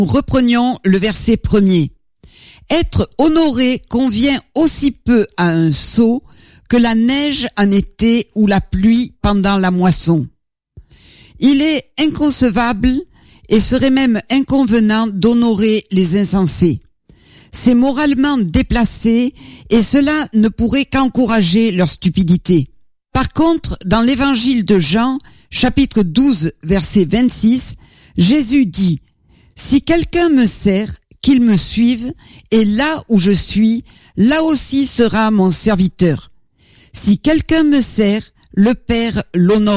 Reprenons le verset 1er. Être honoré convient aussi peu à un sot que la neige en été ou la pluie pendant la moisson. Il est inconcevable et serait même inconvenant d'honorer les insensés. C'est moralement déplacé et cela ne pourrait qu'encourager leur stupidité. Par contre, dans l'évangile de Jean, chapitre 12, verset 26, Jésus dit « Si quelqu'un me sert, qu'il me suive, et là où je suis, là aussi sera mon serviteur. Si quelqu'un me sert, le Père l'honorera. »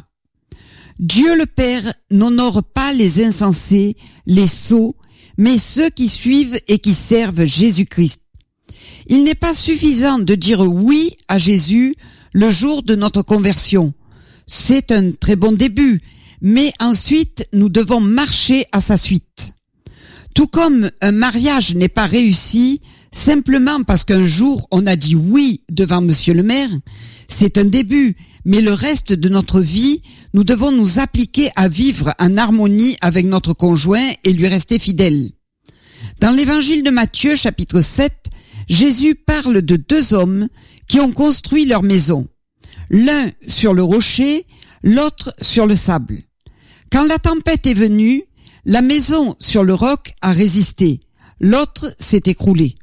Dieu le Père n'honore pas les insensés, les sots, mais ceux qui suivent et qui servent Jésus-Christ. Il n'est pas suffisant de dire oui à Jésus le jour de notre conversion. C'est un très bon début, mais ensuite nous devons marcher à sa suite. Tout comme un mariage n'est pas réussi simplement parce qu'un jour on a dit oui devant monsieur le maire, c'est un début, mais le reste de notre vie, nous devons nous appliquer à vivre en harmonie avec notre conjoint et lui rester fidèles. Dans l'évangile de Matthieu, chapitre 7, Jésus parle de deux hommes qui ont construit leur maison. L'un sur le rocher, l'autre sur le sable. Quand la tempête est venue, la maison sur le roc a résisté, l'autre s'est écroulée.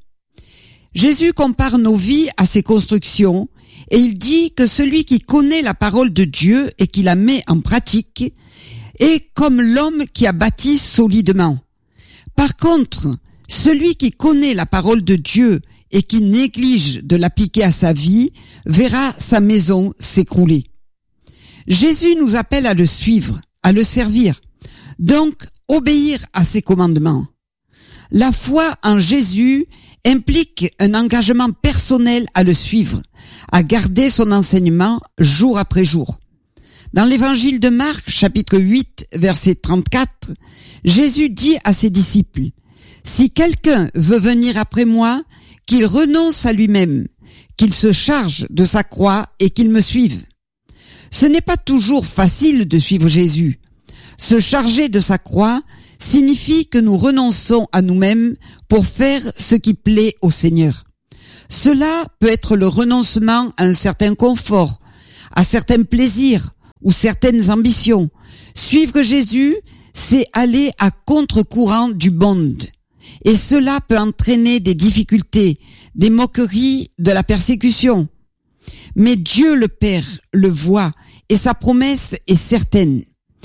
Jésus compare nos vies à ces constructions et il dit que celui qui connaît la parole de Dieu et qui la met en pratique est comme l'homme qui a bâti solidement. Par contre, celui qui connaît la parole de Dieu et qui néglige de l'appliquer à sa vie verra sa maison s'écrouler. Jésus nous appelle à le suivre, à le servir, donc obéir à ses commandements. La foi en Jésus implique un engagement personnel à le suivre, à garder son enseignement jour après jour. Dans l'évangile de Marc, chapitre 8, verset 34, Jésus dit à ses disciples, « Si quelqu'un veut venir après moi, qu'il renonce à lui-même, qu'il se charge de sa croix et qu'il me suive. » Ce n'est pas toujours facile de suivre Jésus. Se charger de sa croix signifie que nous renonçons à nous-mêmes pour faire ce qui plaît au Seigneur. Cela peut être le renoncement à un certain confort, à certains plaisirs ou certaines ambitions. Suivre Jésus, c'est aller à contre-courant du monde. Et cela peut entraîner des difficultés, des moqueries, de la persécution. Mais Dieu le Père le voit et sa promesse est certaine.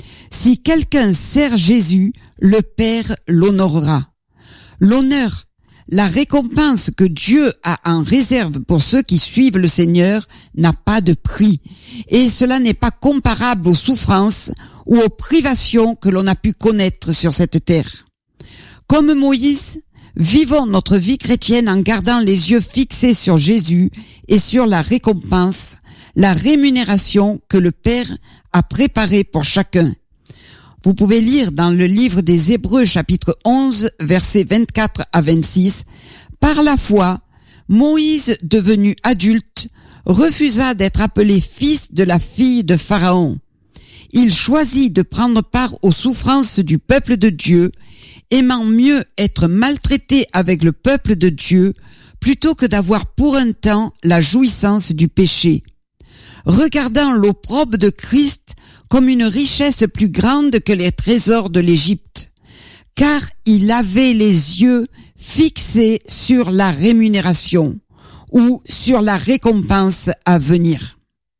Si quelqu'un sert Jésus, le Père l'honorera. L'honneur, la récompense que Dieu a en réserve pour ceux qui suivent le Seigneur n'a pas de prix. Et cela n'est pas comparable aux souffrances ou aux privations que l'on a pu connaître sur cette terre. Comme Moïse, vivons notre vie chrétienne en gardant les yeux fixés sur Jésus et sur la récompense, la rémunération que le Père a préparée pour chacun. Vous pouvez lire dans le livre des Hébreux chapitre 11 versets 24 à 26. Par la foi, Moïse, devenu adulte, refusa d'être appelé fils de la fille de Pharaon. Il choisit de prendre part aux souffrances du peuple de Dieu, aimant mieux être maltraité avec le peuple de Dieu plutôt que d'avoir pour un temps la jouissance du péché. Regardant l'opprobre de Christ comme une richesse plus grande que les trésors de l'Égypte, car il avait les yeux fixés sur la rémunération ou sur la récompense à venir.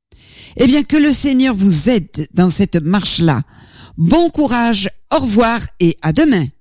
Eh bien, que le Seigneur vous aide dans cette marche-là. Bon courage, au revoir et à demain.